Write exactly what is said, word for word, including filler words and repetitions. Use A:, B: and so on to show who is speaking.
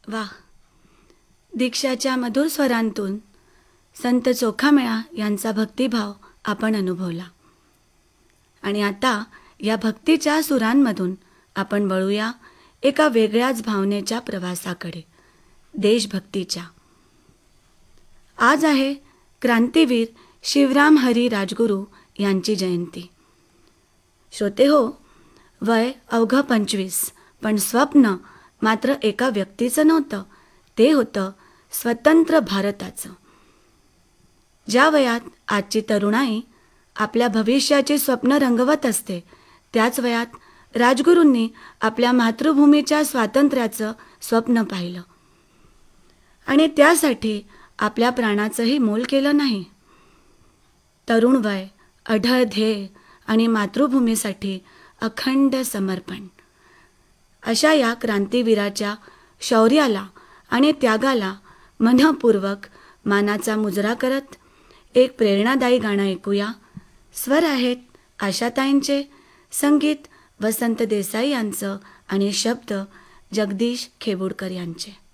A: वाह! दीक्षाच्या मधुर स्वरांतून संत चोखामेळा यांचा भक्तिभाव आपण अनुभवला. आणि आता या भक्तीच्या सुरांमधून आपण वळूया एका वेगळ्याच भावनेच्या प्रवासाकडे, देशभक्तीच्या. आज आहे क्रांतीवीर शिवराम हरी राजगुरू यांची जयंती. श्रोते हो, वय अवघं पंचवीस, पण स्वप्न मात्र एका व्यक्तीचं नव्हतं, ते होतं स्वतंत्र भारताचं. ज्या वयात आजची तरुणाई आपल्या भविष्याची स्वप्न रंगवत असते, त्याच वयात राजगुरूंनी आपल्या मातृभूमीच्या स्वातंत्र्याचं स्वप्न पाहिलं आणि त्यासाठी आपल्या प्राणाचंही मोल केलं नाही. तरुण वय, अढळ ध्येय आणि मातृभूमीसाठी अखंड समर्पण, अशा या क्रांतीवीराच्या शौर्याला आणि त्यागाला मनःपूर्वक मानाचा मुजरा करत एक प्रेरणादायी गाणं ऐकूया. स्वर आहेत आशाताईंचे, संगीत वसंत देसाई यांचं आणि शब्द जगदीश खेबुडकर यांचे.